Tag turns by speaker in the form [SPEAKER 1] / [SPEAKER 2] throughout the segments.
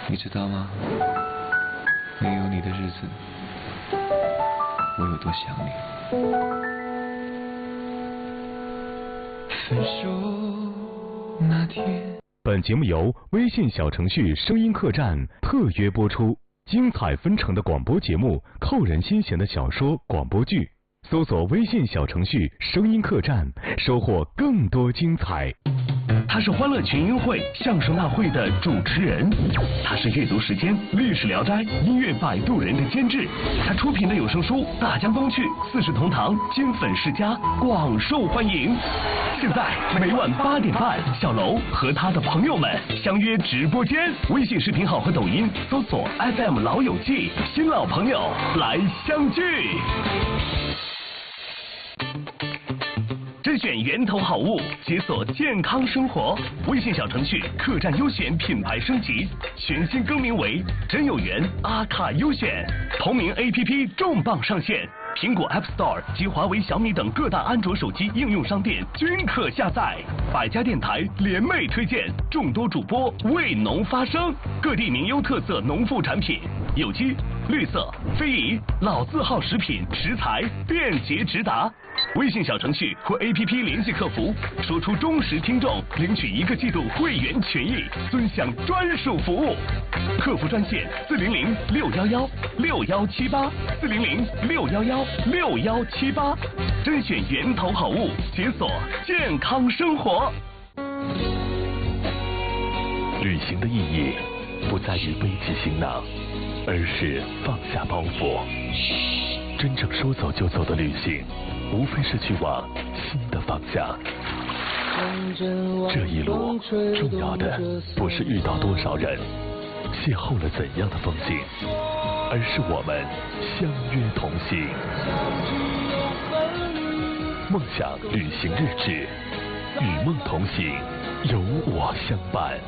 [SPEAKER 1] 你知道吗？没有你的日子，我有多想你。分手那天。
[SPEAKER 2] 本节目由微信小程序声音客栈特约播出，精彩纷呈的广播节目，扣人心弦的小说广播剧，搜索微信小程序声音客栈，收获更多精彩。
[SPEAKER 3] 他是欢乐群英会、相声大会的主持人，他是阅读时间、历史聊斋、音乐摆渡人的监制，他出品的有声书《大江东去》《四世同堂》《金粉世家》广受欢迎。现在每晚8点半，小楼和他的朋友们相约直播间，微信视频号和抖音搜索 FM 老友记，新老朋友来相聚。甄选源头好物，解锁健康生活。微信小程序客栈优选品牌升级，全新更名为真有缘阿卡优选。同名 APP 重磅上线，苹果 App Store 及华为、小米等各大安卓手机应用商店均可下载。百家电台联袂推荐，众多主播为农发声，各地名优特色农副产品，有机、绿色、非遗、老字号食品食材便捷直达。微信小程序或 APP 联系客服，说出忠实听众，领取1个季度会员权益，尊享专属服务。客服专线400-611-6178，400-611-6178，甄选源头好物，解锁健康生活。旅行的意义不在于背起行囊，而是放下包袱。真正说走就走的旅行，无非是去往新的方向。这一路重要的不是遇到多少人，邂逅了怎样的风景，而是我们相约同行。梦想旅行日志，与梦同行，有我相伴。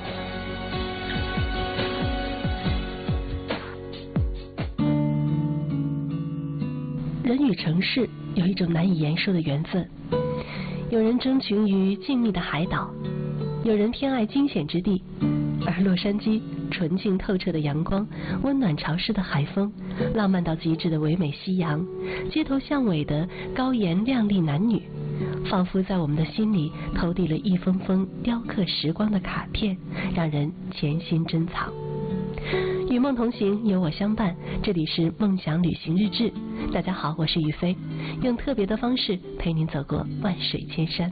[SPEAKER 4] 人与城市有一种难以言说的缘分，有人钟情于静谧的海岛，有人偏爱惊险之地，而洛杉矶纯净透彻的阳光，温暖潮湿的海风，浪漫到极致的唯美夕阳，街头巷尾的高颜靓丽男女，仿佛在我们的心里投递了一封封雕刻时光的卡片，让人潜心珍藏。与梦同行，有我相伴，这里是梦想旅行日志。大家好，我是于飞，用特别的方式陪您走过万水千山。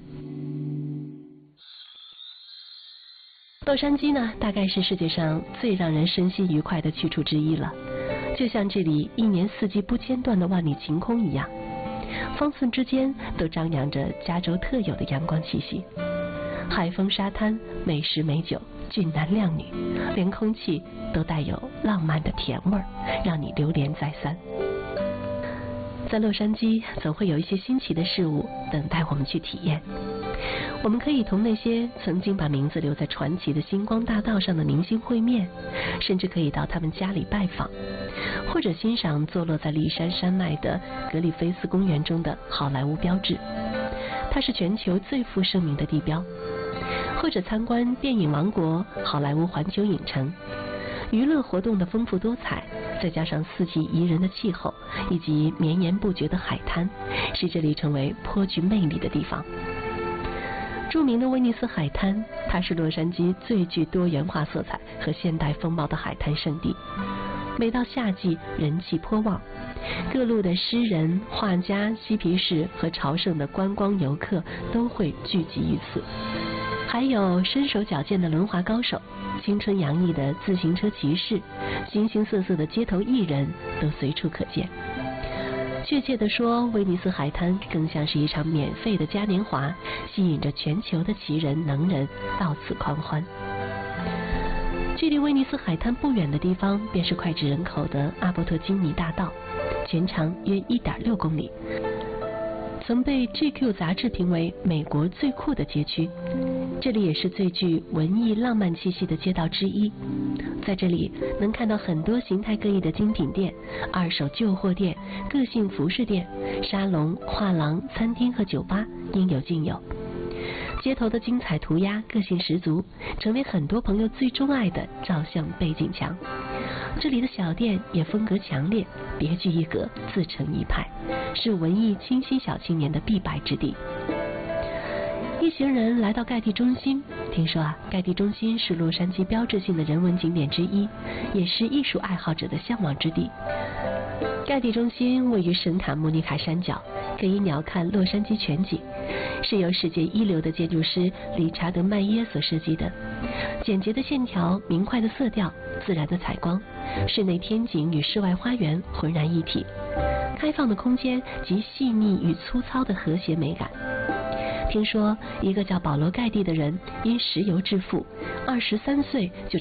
[SPEAKER 4] 洛杉矶呢，大概是世界上最让人身心愉快的去处之一了，就像这里一年四季不间断的万里晴空一样，方寸之间都张扬着加州特有的阳光气息。海风沙滩，美食美酒，俊男靓女，连空气都带有浪漫的甜味儿，让你流连再三。在洛杉矶总会有一些新奇的事物等待我们去体验，我们可以同那些曾经把名字留在传奇的星光大道上的明星会面，甚至可以到他们家里拜访，或者欣赏坐落在里山山脉的格里菲斯公园中的好莱坞标志，它是全球最负盛名的地标，或者参观电影王国好莱坞环球影城。娱乐活动的丰富多彩，再加上四季宜人的气候以及绵延不绝的海滩，使这里成为颇具魅力的地方。著名的威尼斯海滩，它是洛杉矶最具多元化色彩和现代风貌的海滩胜地。每到夏季，人气颇旺，各路的诗人、画家、嬉皮士和朝圣的观光游客都会聚集于此。还有身手矫健的轮滑高手，青春洋溢的自行车骑士，形形色色的街头艺人都随处可见。确切地说，威尼斯海滩更像是一场免费的嘉年华，吸引着全球的奇人能人到此狂欢。距离威尼斯海滩不远的地方，便是脍炙人口的阿伯特金尼大道，全长约1.6公里，曾被 GQ 杂志评为美国最酷的街区。这里也是最具文艺浪漫气息的街道之一，在这里能看到很多形态各异的精品店、二手旧货店、个性服饰店、沙龙、画廊、餐厅和酒吧应有尽有。 街头的精彩涂鸦个性十足，成为很多朋友最钟爱的照相背景墙。这里的小店也风格强烈，别具一格，自成一派，是文艺清新小青年的必败之地。一行人来到盖蒂中心，听说盖蒂中心是洛杉矶标志性的人文景点之一，也是艺术爱好者的向往之地。盖蒂中心位于圣塔莫尼卡山脚，可以鸟瞰洛杉矶全景，是由世界一流的建筑师理查德·麦耶所设计的。简洁的线条，明快的色调，自然的采光，室内天井与室外花园浑然一体，开放的空间及细腻与粗糙的和谐美感。听说一个叫保罗·盖蒂的人因石油致富，23岁就